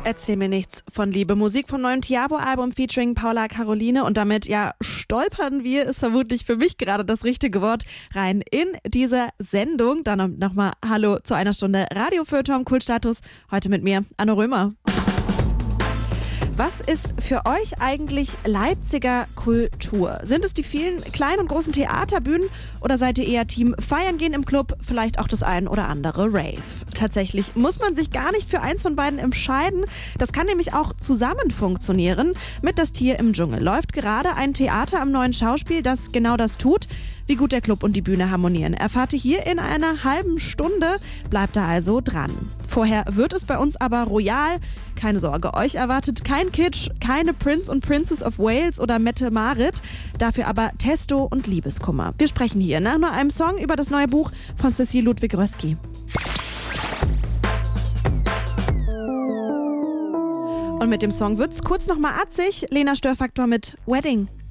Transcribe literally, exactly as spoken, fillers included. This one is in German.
Erzähl mir nichts von Liebe. Musik vom neuen Thiago-Album featuring Paula Caroline und damit, ja, stolpern wir, ist vermutlich für mich gerade das richtige Wort, rein in diese Sendung. Dann nochmal Hallo zu einer Stunde Radio-Feuilleton Kultstatus. Heute mit mir, Anne Römer. Was ist für euch eigentlich Leipziger Kultur? Sind es die vielen kleinen und großen Theaterbühnen oder seid ihr eher Team Feiern gehen im Club, vielleicht auch das ein oder andere Rave? Tatsächlich muss man sich gar nicht für eins von beiden entscheiden. Das kann nämlich auch zusammen funktionieren. Mit Das Tier im Dschungel läuft gerade ein Theater am Neuen Schauspiel, das genau das tut. Wie gut der Club und die Bühne harmonieren, erfahrt ihr hier in einer halben Stunde. Bleibt da also dran. Vorher wird es bei uns aber royal. Keine Sorge, euch erwartet kein Kitsch, keine Prince und Princess of Wales oder Mette Marit. Dafür aber Testo und Liebeskummer. Wir sprechen hier nach nur einem Song über das neue Buch von Cécile Ludwig-Röski. Und mit dem Song wird's kurz nochmal atzig. Lena Störfaktor mit Wedding.